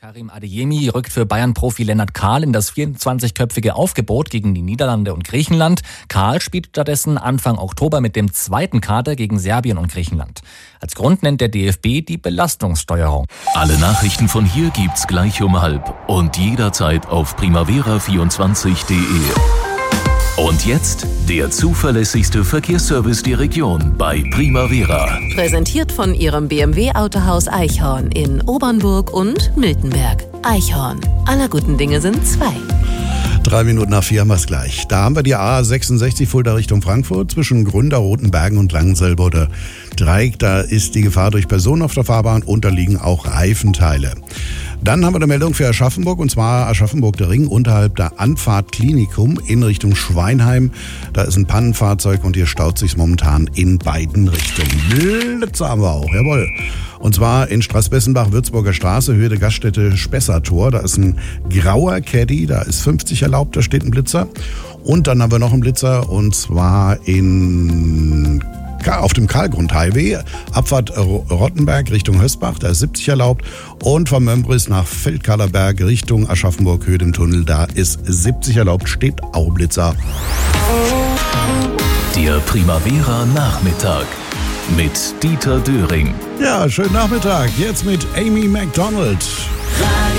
Karim Adeyemi rückt für Bayern-Profi Lennart Kahl in das 24-köpfige Aufgebot gegen die Niederlande und Griechenland. Kahl spielt stattdessen Anfang Oktober mit dem zweiten Kader gegen Serbien und Griechenland. Als Grund nennt der DFB die Belastungssteuerung. Alle Nachrichten von hier gibt's gleich um 12:30 und jederzeit auf primavera24.de. Und jetzt der zuverlässigste Verkehrsservice der Region bei Primavera. Präsentiert von Ihrem BMW-Autohaus Eichhorn in Obernburg und Miltenberg. Eichhorn. Aller guten Dinge sind zwei. 4:03 haben wir es gleich. Da haben wir die A66 Fulda Richtung Frankfurt zwischen Gründer, Rotenbergen und Langenselboder Dreieck. Da ist die Gefahr durch Personen auf der Fahrbahn und da liegen auch Reifenteile. Dann haben wir eine Meldung für Aschaffenburg, und zwar Aschaffenburg der Ring unterhalb der Anfahrt Klinikum in Richtung Schweinheim. Da ist ein Pannenfahrzeug und hier staut sich momentan in beiden Richtungen. Blitzer haben wir auch, jawohl. Und zwar in Straßbessenbach, Würzburger Straße, Höhe der Gaststätte Spessartor. Da ist ein grauer Caddy, da ist 50 erlaubt, da steht ein Blitzer. Und dann haben wir noch einen Blitzer, und zwar auf dem Karlgrund-Highway, Abfahrt Rottenberg Richtung Hösbach, da ist 70 erlaubt. Und vom Mömbris nach Feldkahlerberg Richtung Aschaffenburg, Höhe dem Tunnel, da ist 70 erlaubt, steht auch Blitzer. Der Primavera Nachmittag mit Dieter Döring. Ja, schönen Nachmittag. Jetzt mit Amy Macdonald.